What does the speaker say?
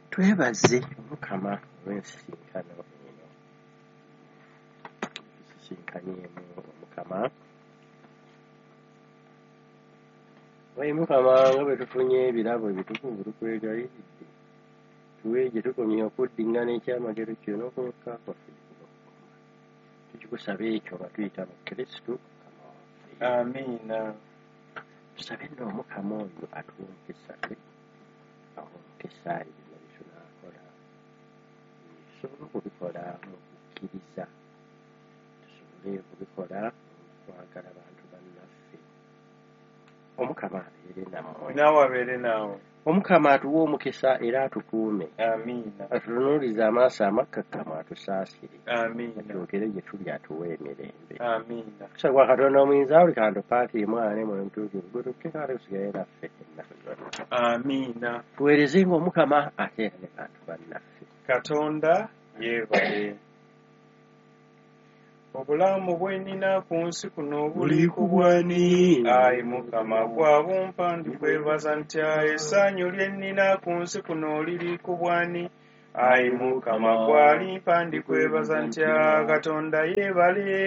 Twebaze Mukama olw'ensisinkano eno. Tusisinkanyemu Mukama. Oye Mukama nga bwe tufunye ebirabo ebitukuvu tukwegayiridde. Tuwe gye tukomye okuddingana ekyamagero kyo n'okulokka kwaffe kubakuuma. Tukikusaba ekyo nga tuyita mu Kristo Mukama waffe. Amiina. Tusabe nno Mukama oyo atuwa omukisa gwe, awo omukisa ebyo bye tunaakola tusobole okubikola mu kukkiriza, tusobole okubikola mu kwagala bantu bannaffe. Omukama abeere nammwe. Naawe abeere naawe. Omukama atuwe omukisa era atukuume. Amiina. Atutunuulize amaaso amakkakkamu atusaasire. Amiina. Akyogere gye tuli atuwe emirembe. Amiina. Kusa kwa Katonda omuyinza buli kantu paati mwana ne mwoyo mutuukirivu gwe tukke kale tusigale naffe ennaku zonna. Amiina. Tuweerezenga Omukama ate era ne bantu bannaffe. Katonda yeebale. Obulamu bwe nnina ku nsi kuno buli ku bwani. Ayi Mukama gw'abumpa ndikwebaza ntya. Essanyu lye nnina ku nsi kuno liri ku bwani. Ayi Mukama gw'alimpa ndikwebaza ntya. Katonda yeebale.